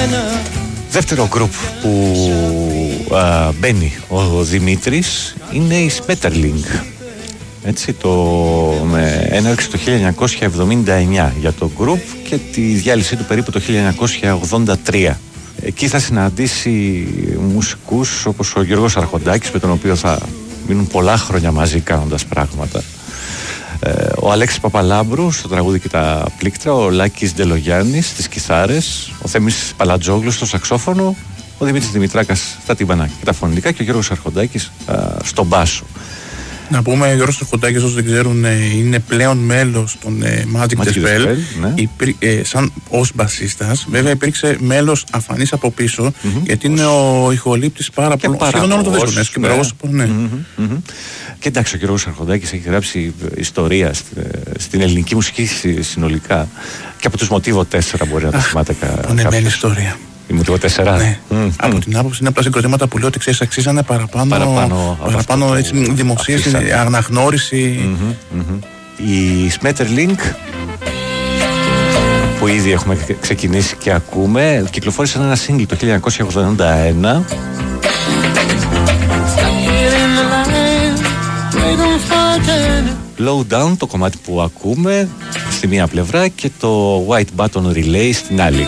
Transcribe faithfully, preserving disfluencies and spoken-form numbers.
Δεύτερο γκρουπ που α, μπαίνει ο Δημήτρης είναι η Smetterling. Έτσι, το, με έναρξη το χίλια εννιακόσια εβδομήντα εννιά για το γκρουπ και τη διάλυσή του περίπου το χίλια εννιακόσια ογδόντα τρία. Εκεί θα συναντήσει μουσικούς όπως ο Γιώργος Αρχοντάκης, με τον οποίο θα μείνουν πολλά χρόνια μαζί κάνοντας πράγματα. Ε, ο Αλέξης Παπαλάμπρου στο τραγούδι και τα πλήκτρα, ο Λάκης Ντελογιάννης στις κιθάρες, ο Θέμης Παλατζόγλου στο σαξόφωνο, ο Δημήτρης Δημητράκας στα τύμπανα και τα φωνητικά και ο Γιώργος Αρχοντάκης στον μπάσο. Να πούμε, ο Γιώργος Αρχοντάκης, όσοι δεν ξέρουν, είναι πλέον μέλος των ε, Magic, Magic the Spell, Spell ναι. Υπή, ε, σαν ως μπασίστας. Βέβαια υπήρξε μέλος αφανής από πίσω, mm-hmm. γιατί είναι ο ηχολήπτης πάρα πολύ. Σχεδόν όλο το δίσκο, και παραγωγός, ναι. Mm-hmm. Mm-hmm. Και εντάξει, ο Γιώργος Αρχοντάκης έχει γράψει ιστορία στην, στην ελληνική μουσική συνολικά, και από τους Μοτίβο τέσσερα μπορεί να τα θυμάται κάποιος. Πονεμένη ιστορία. Η Μοτίβο τέσσερα. Ναι. Mm, από mm. την άποψη είναι απλά συγκροτήματα που λέω ότι ξέρεις, αξίζανε παραπάνω, παραπάνω, παραπάνω έτσι, δημοσίευση, αναγνώριση. Mm-hmm, mm-hmm. Η Smetterling, που ήδη έχουμε ξεκινήσει και ακούμε, κυκλοφόρησαν ένα single το χίλια εννιακόσια ογδόντα ένα. Low Down, το κομμάτι που ακούμε στη μία πλευρά, και το White Button Relay στην άλλη.